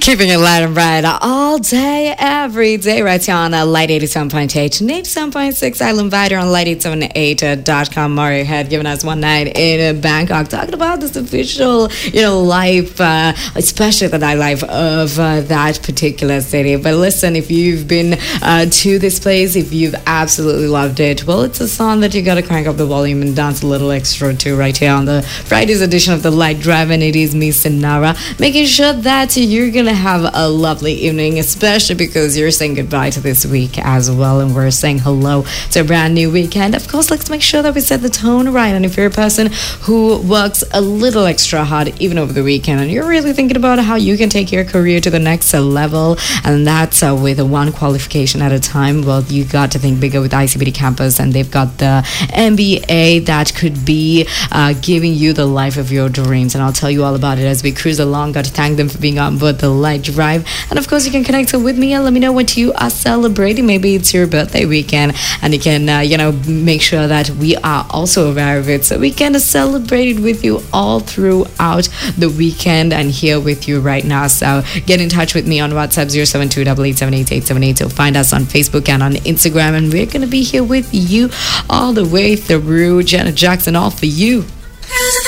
Keeping it light and bright all day, every day, right here on Light 87.8 and 87.6 Island Vider on light878.com. Mario had given us one night in Bangkok talking about this official, life, especially the nightlife of that particular city. But listen, if you've been to this place, if you've absolutely loved it, well, it's a song that you got to crank up the volume and dance a little extra to right here on the Friday's edition of the Light Drive. And it is me, Sinara, making sure that you're going to have a lovely evening, especially because you're saying goodbye to this week as well, and we're saying hello to a brand new weekend. Of course, let's make sure that we set the tone right. And if you're a person who works a little extra hard even over the weekend, and you're really thinking about how you can take your career to the next level, and that's with one qualification at a time, well, you got to think bigger with ICBT Campus, and they've got the MBA that could be giving you the life of your dreams. And I'll tell you all about it as we cruise along. Got to thank them for being on board the Light Drive. And of course, you can connect with me and let me know what you are celebrating. Maybe it's your birthday weekend, and you can make sure that we are also aware of it, so we can celebrate it with you all throughout the weekend and here with you right now. So get in touch with me on WhatsApp 07288788878. So find us on Facebook and on Instagram, and we're going to be here with you all the way through. Janet Jackson, all for you.